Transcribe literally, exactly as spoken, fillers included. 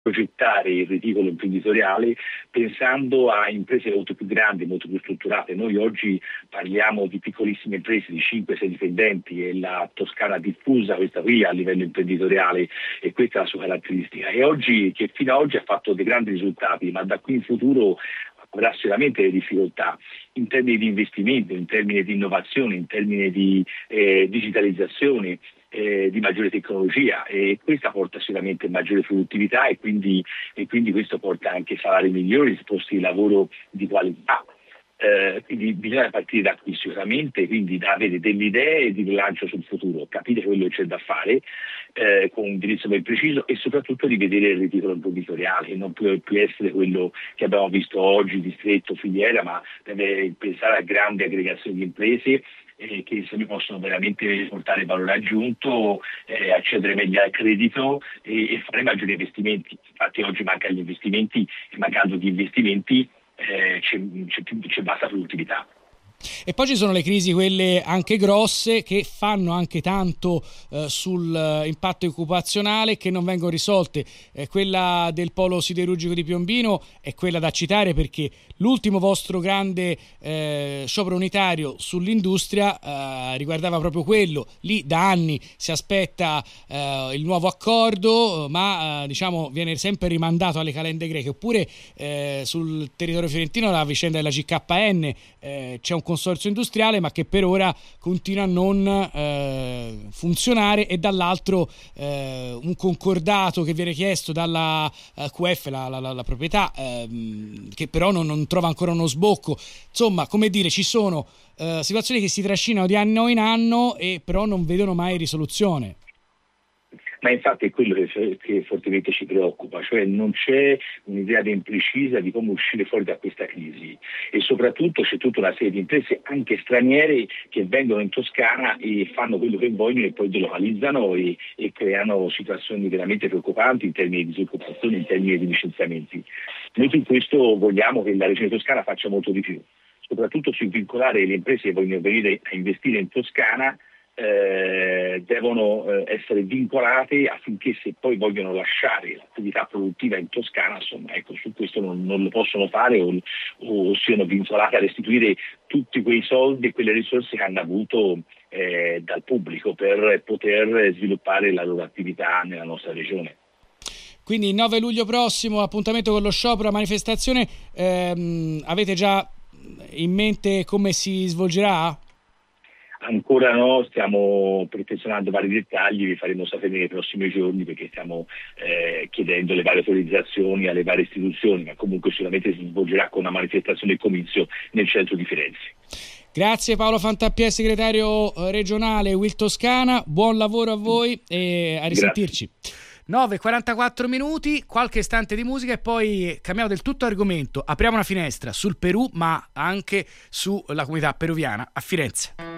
progettare il reticolo imprenditoriale pensando a imprese molto più grandi, molto più strutturate. Noi oggi parliamo di piccolissime imprese di cinque sei dipendenti e la Toscana diffusa questa qui a livello imprenditoriale, e questa è la sua caratteristica. E oggi, che fino ad oggi ha fatto dei grandi risultati, ma da qui in futuro avrà sicuramente le difficoltà in termini di investimento, in termini di innovazione, in termini di eh, digitalizzazione, eh, di maggiore tecnologia, e questa porta sicuramente maggiore produttività e quindi, e quindi questo porta anche salari migliori, posti di lavoro di qualità. Eh, quindi bisogna partire da qui sicuramente, quindi da avere delle idee di rilancio sul futuro, capire quello che c'è da fare eh, con un indirizzo ben preciso, e soprattutto di vedere il reticolo imprenditoriale, che non può più essere quello che abbiamo visto oggi, distretto, filiera, ma deve pensare a grandi aggregazioni di imprese eh, che se possono veramente portare valore aggiunto, eh, accedere meglio al credito e, e fare maggiori investimenti. Infatti oggi mancano gli investimenti, e mancando gli investimenti Eh, c'è, c'è, c'è bassa produttività. E poi ci sono le crisi, quelle anche grosse, che fanno anche tanto eh, sull'impatto occupazionale, che non vengono risolte. Eh, quella del polo siderurgico di Piombino è quella da citare, perché l'ultimo vostro grande eh, sciopero unitario sull'industria eh, riguardava proprio quello. Lì da anni si aspetta eh, il nuovo accordo, ma eh, diciamo viene sempre rimandato alle calende greche. Oppure eh, sul territorio fiorentino la vicenda della G K N, eh, c'è un consorzio industriale ma che per ora continua a non eh, funzionare, e dall'altro eh, un concordato che viene chiesto dalla eh, Q F, la, la, la, la proprietà, ehm, che però non, non trova ancora uno sbocco. Insomma, come dire, ci sono eh, situazioni che si trascinano di anno in anno e però non vedono mai risoluzione. Ma infatti è quello che, che fortemente ci preoccupa, cioè non c'è un'idea ben precisa di come uscire fuori da questa crisi, e soprattutto c'è tutta una serie di imprese anche straniere che vengono in Toscana e fanno quello che vogliono e poi delocalizzano e, e creano situazioni veramente preoccupanti in termini di disoccupazione, in termini di licenziamenti. Noi su questo vogliamo che la regione toscana faccia molto di più, soprattutto su vincolare le imprese che vogliono venire a investire in Toscana. Eh, devono eh, essere vincolate affinché, se poi vogliono lasciare l'attività produttiva in Toscana, insomma, ecco, su questo non, non lo possono fare, o, o siano vincolate a restituire tutti quei soldi e quelle risorse che hanno avuto eh, dal pubblico per poter sviluppare la loro attività nella nostra regione. Quindi il nove luglio prossimo, appuntamento con lo sciopero, la manifestazione, ehm, avete già in mente come si svolgerà? Ancora no, stiamo perfezionando vari dettagli, vi faremo sapere nei prossimi giorni, perché stiamo eh, chiedendo le varie autorizzazioni alle varie istituzioni, ma comunque sicuramente si svolgerà con una manifestazione e comizio nel centro di Firenze. Grazie Paolo Fantappiè, segretario regionale Will Toscana, buon lavoro a voi e a risentirci. Grazie. nove e quarantaquattro minuti, qualche istante di musica e poi cambiamo del tutto argomento. Apriamo una finestra sul Perù, ma anche sulla comunità peruviana a Firenze.